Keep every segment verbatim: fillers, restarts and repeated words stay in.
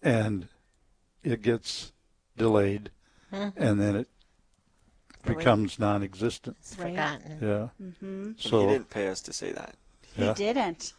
and it gets delayed, Mm-hmm. and then it Delete. becomes non-existent. It's Right. forgotten. Yeah. Mm-hmm. So he didn't pay us to say that. He yeah. didn't.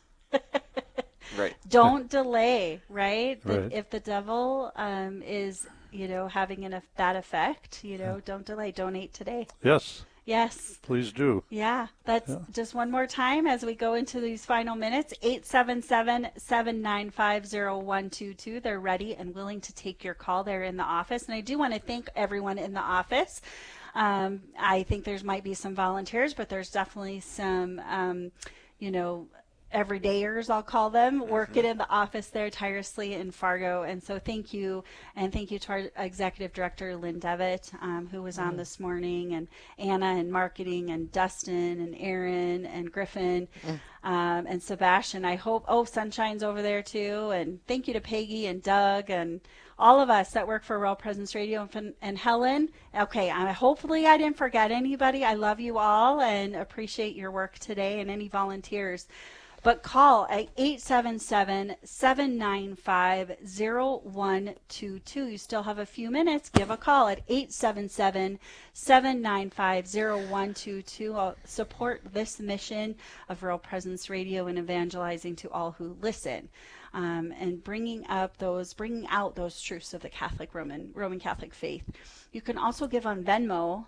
Right. Don't delay, right? The, Right. If the devil um, is, you know, having an, that effect, you know, Yeah. don't delay. Donate today. Yes. Yes. Please do. Yeah, that's Yeah. just one more time as we go into these final minutes. eight seven seven, seven nine five, zero one two two. They're ready and willing to take your call there in the office. And I do want to thank everyone in the office. Um, I think there's might be some volunteers, but there's definitely some, um, you know, everydayers, I'll call them, working in the office there tirelessly in Fargo. And so thank you. And thank you to our executive director, Lynn Devitt, um, who was on this morning, and Anna in marketing, and Dustin and Aaron and Griffin um, and Sebastian. I hope, oh, Sunshine's over there too. And thank you to Peggy and Doug and all of us that work for Real Presence Radio, and, and Helen. Okay, I, hopefully I didn't forget anybody. I love you all and appreciate your work today, and any volunteers. But call at eight seven seven, seven nine five, zero one two two. You still have a few minutes. Give a call at eight seven seven, seven nine five, zero one two two. I'll support this mission of Real Presence Radio and evangelizing to all who listen, um, and bringing up those, bringing out those truths of the Catholic Roman Roman Catholic faith. You can also give on Venmo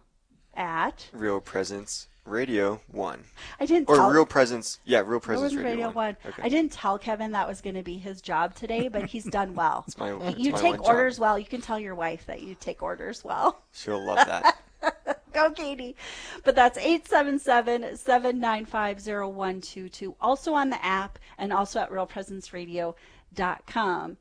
at Real Presence Radio One. I didn't Or tell, Real Presence, yeah, Real Presence Presence Radio, Radio One. One. Okay. I didn't tell Kevin that was going to be his job today, but he's done well. It's my, it's You my take one orders job. well. You can tell your wife that you take orders well. She'll love that. Go, Katie. But that's eight seven seven, seven nine five, zero one two two. Also on the app, and also at real presence radio dot com.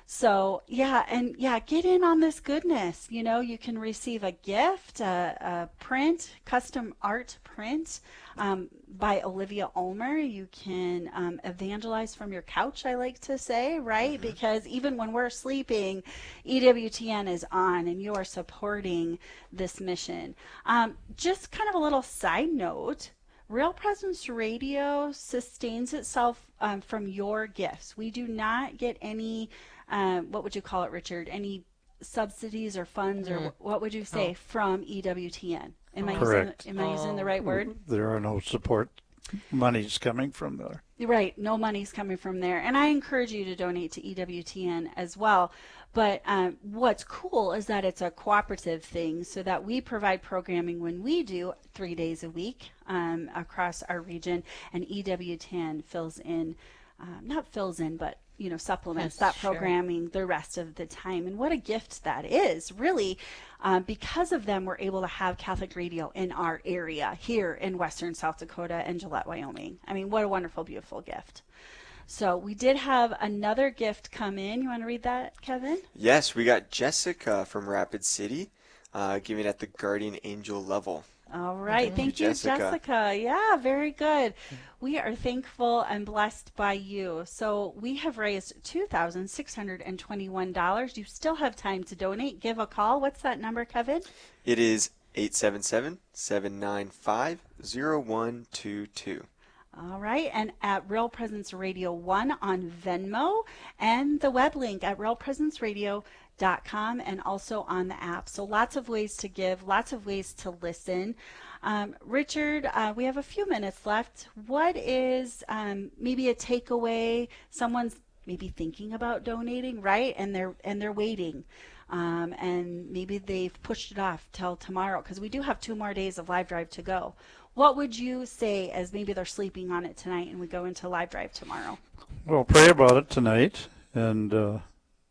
So, yeah, and yeah, get in on this goodness. You know, you can receive a gift, a, a print, custom art print um, by Olivia Ulmer. You can um, evangelize from your couch, I like to say, right? Mm-hmm. Because even when we're sleeping, E W T N is on and you are supporting this mission. Um, just kind of a little side note. Real Presence Radio sustains itself um, from your gifts. We do not get any, uh, what would you call it, Richard? Any subsidies or funds, mm. or what would you say, oh. from E W T N? Am I Correct. using, am I using the right word? There are no support monies coming from there. Right, no money's coming from there. And I encourage you to donate to E W T N as well. But um, what's cool is that it's a cooperative thing, so that we provide programming when we do three days a week um, across our region, and E W T N fills in, uh, not fills in, but you know, supplements yes, that programming sure. the rest of the time. And what a gift that is, really. Um, because of them, we're able to have Catholic radio in our area here in western South Dakota and Gillette, Wyoming. I mean, what a wonderful, beautiful gift. So we did have another gift come in. You want to read that, Kevin? Yes, we got Jessica from Rapid City uh, giving at the Guardian Angel level. All right. Mm-hmm. Thank you, Jessica. Jessica. Yeah, very good. We are thankful and blessed by you. So we have raised two thousand six hundred twenty-one dollars. You still have time to donate. Give a call. What's that number, Kevin? It is eight seven seven, seven nine five, zero one two two. All right, and at Real Presence Radio One on Venmo, and the web link at real presence radio dot com, and also on the app. So lots of ways to give, lots of ways to listen. Um, Richard, uh, we have a few minutes left. What is um, maybe a takeaway? Someone's maybe thinking about donating, right? And they're and they're waiting. Um, and maybe they've pushed it off till tomorrow, because we do have two more days of Live Drive to go. What would you say as maybe they're sleeping on it tonight and we go into Live Drive tomorrow? Well, pray about it tonight and uh,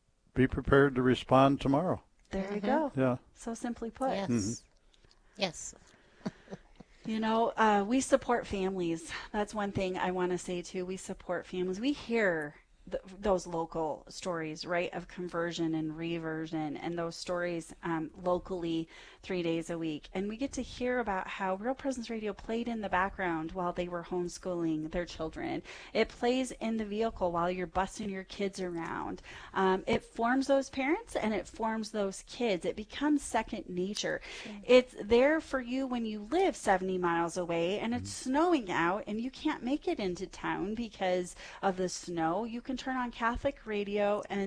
be prepared to respond tomorrow. There mm-hmm. you go. Yeah. So simply put. Yes. Mm-hmm. Yes. You know, uh, we support families. That's one thing I want to say, too. We support families. We hear th- those local stories, right, of conversion and reversion, and those stories um, locally three days a week. And we get to hear about how Real Presence Radio played in the background while they were homeschooling their children. It plays in the vehicle while you're busing your kids around. Um, it forms those parents and it forms those kids. It becomes second nature. Mm-hmm. It's there for you when you live seventy miles away and it's mm-hmm. snowing out and you can't make it into town because of the snow. You can turn on Catholic radio and